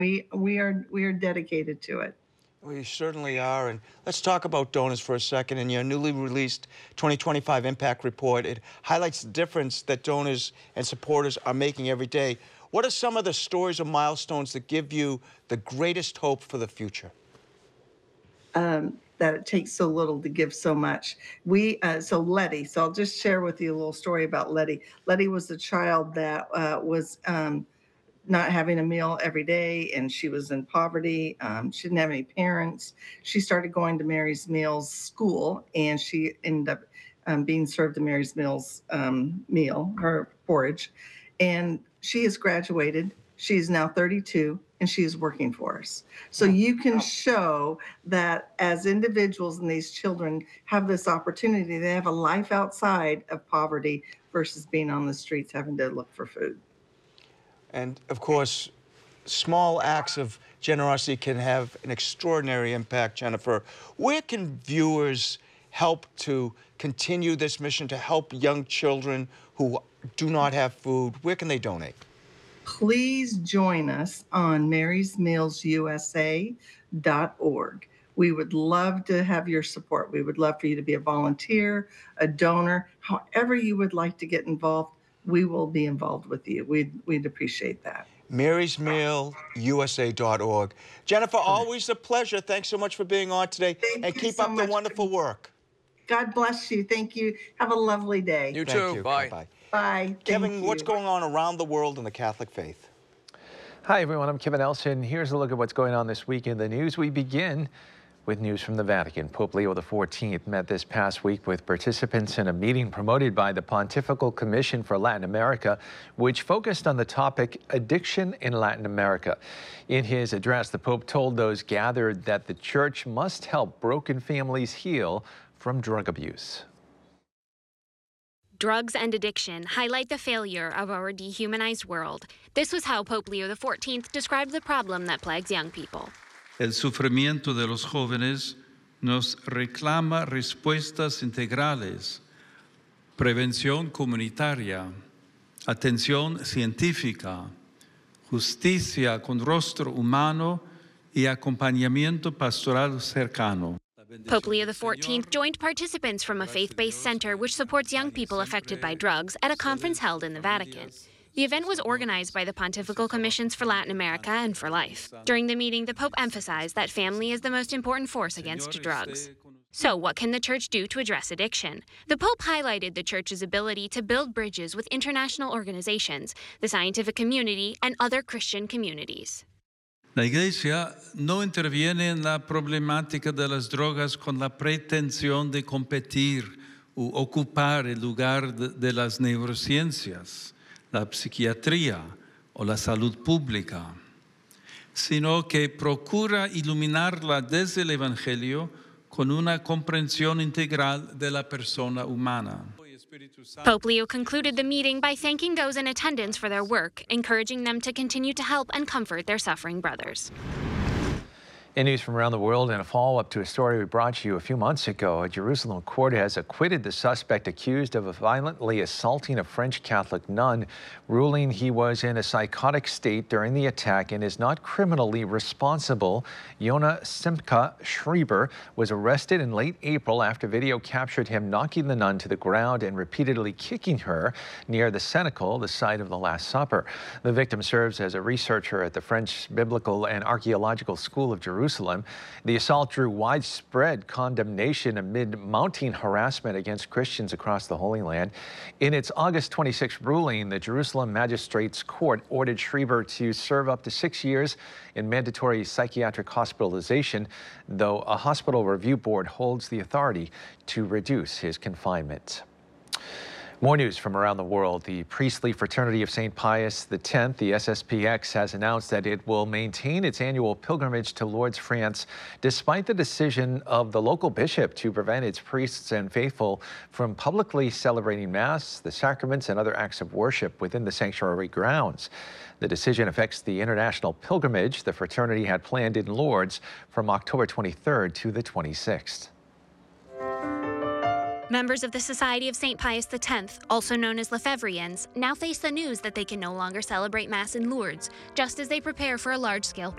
We are dedicated to it. We certainly are. And let's talk about donors for a second. In your newly released 2025 Impact Report, it highlights the difference that donors and supporters are making every day. What are some of the stories or milestones that give you the greatest hope for the future? That it takes so little to give so much. So Letty, so I'll just share with you a little story about Letty. Letty was a child that was not having a meal every day, and she was in poverty. She didn't have any parents. She started going to Mary's Meals school, and she ended up being served the Mary's Meals meal, her porridge. And she has graduated. She is now 32, and she is working for us. So you can show that as individuals and these children have this opportunity, they have a life outside of poverty versus being on the streets having to look for food. And of course, small acts of generosity can have an extraordinary impact, Jennifer. Where can viewers help to continue this mission to help young children who do not have food? Where can they donate? Please join us on marysmealsusa.org. We would love to have your support. We would love for you to be a volunteer, a donor, however you would like to get involved. We will be involved with you. We'd appreciate that. marysmealusa.org. Jennifer, always a pleasure. Thanks so much for being on today. And keep up the wonderful work. God bless you. Thank you. Have a lovely day. You too. You. Bye. Bye. Bye. Kevin, what's going on around the world in the Catholic faith? Hi, everyone. I'm Kevin Elson. Here's a look at what's going on this week in the news. We begin with news from the Vatican. Pope Leo XIV met this past week with participants in a meeting promoted by the Pontifical Commission for Latin America, which focused on the topic addiction in Latin America. In his address, the Pope told those gathered that the Church must help broken families heal from drug abuse. Drugs and addiction highlight the failure of our dehumanized world. This was how Pope Leo XIV described the problem that plagues young people. El sufrimiento de los jóvenes nos reclama respuestas integrales, prevención comunitaria, atención científica, justicia con rostro humano y acompañamiento pastoral cercano. Pope Leo XIV joined participants from a faith-based center which supports young people affected by drugs at a conference held in the Vatican. The event was organized by the Pontifical Commissions for Latin America and for Life. During the meeting, the Pope emphasized that family is the most important force against drugs. So what can the Church do to address addiction? The Pope highlighted the Church's ability to build bridges with international organizations, the scientific community, and other Christian communities. La Iglesia no interviene en la problemática de las drogas con la pretensión de competir u ocupar el lugar de las neurociencias, la psiquiatría o la salud pública, sino que procura iluminarla desde el Evangelio con una comprensión integral de la persona humana. Pope Leo concluded the meeting by thanking those in attendance for their work, encouraging them to continue to help and comfort their suffering brothers. In news from around the world, and a follow-up to a story we brought you a few months ago, a Jerusalem court has acquitted the suspect accused of violently assaulting a French Catholic nun, ruling he was in a psychotic state during the attack and is not criminally responsible. Yona Simcha Schreiber was arrested in late April after video captured him knocking the nun to the ground and repeatedly kicking her near the cenacle, the site of the Last Supper. The victim serves as a researcher at the French Biblical and Archaeological School of Jerusalem. The assault drew widespread condemnation amid mounting harassment against Christians across the Holy Land. In its August 26 ruling, the Jerusalem Magistrates Court ordered Schreiber to serve up to 6 years in mandatory psychiatric hospitalization, though a hospital review board holds the authority to reduce his confinement. More news from around the world. The priestly fraternity of St. Pius X, the SSPX, has announced that it will maintain its annual pilgrimage to Lourdes, France, despite the decision of the local bishop to prevent its priests and faithful from publicly celebrating Mass, the sacraments, and other acts of worship within the sanctuary grounds. The decision affects the international pilgrimage the fraternity had planned in Lourdes from October 23rd to the 26th. Members of the Society of St. Pius X, also known as Lefebvrians, now face the news that they can no longer celebrate Mass in Lourdes, just as they prepare for a large-scale